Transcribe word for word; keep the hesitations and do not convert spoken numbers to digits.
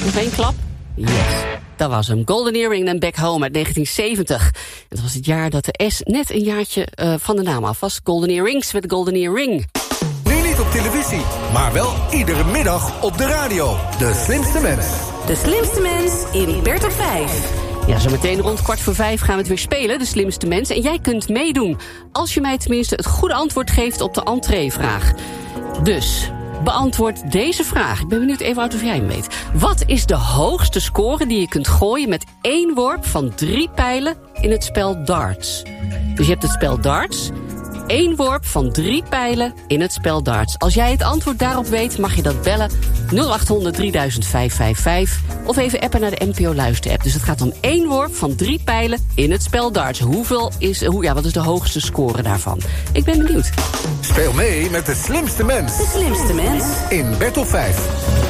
Nog één klap? Yes. Dat was hem. Golden Earring en Back Home uit negentien zeventig. Het was het jaar dat de S net een jaartje uh, van de naam af was. Golden Earrings met Golden Earring. Nu niet op televisie, maar wel iedere middag op de radio. De Slimste Mens. De Slimste Mens in Bert op vijf. Ja, zo meteen rond kwart voor vijf gaan we het weer spelen, De Slimste Mens. En jij kunt meedoen, als je mij tenminste het goede antwoord geeft op de entreevraag. Dus, beantwoord deze vraag. Ik ben benieuwd even uit of jij hem weet. Wat is de hoogste score die je kunt gooien met één worp van drie pijlen in het spel darts? Dus je hebt het spel darts, één worp van drie pijlen in het spel darts. Als jij het antwoord daarop weet, mag je dat bellen nul acht honderd drieduizend vijfhonderdvijfenvijftig of even appen naar de N P O Luister-app. Dus het gaat om één worp van drie pijlen in het spel darts. Hoeveel is, hoe, ja, wat is de hoogste score daarvan? Ik ben benieuwd. Speel mee met De Slimste Mens. De Slimste Mens in Bert op vijf.